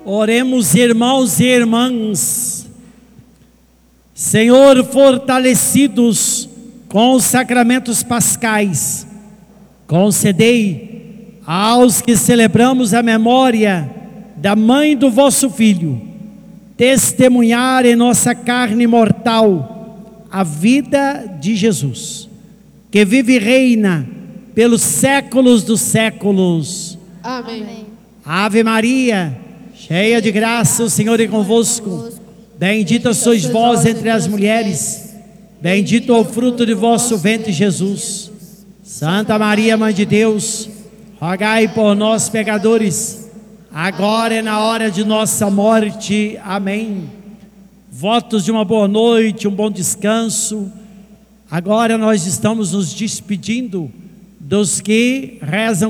Oremos, irmãos e irmãs. Senhor, fortalecidos com os sacramentos pascais, concedei aos que celebramos a memória da mãe do vosso Filho, testemunhar em nossa carne mortal a vida de Jesus, que vive e reina pelos séculos dos séculos. Amém. Ave Maria, cheia de graça, o Senhor é convosco. Bendita sois vós entre as mulheres, bendito é o fruto de vosso ventre, Jesus. Santa Maria, Mãe de Deus, rogai por nós, pecadores, agora e na hora de nossa morte. Amém. Votos de uma boa noite, um bom descanso. Agora nós estamos nos despedindo dos que rezam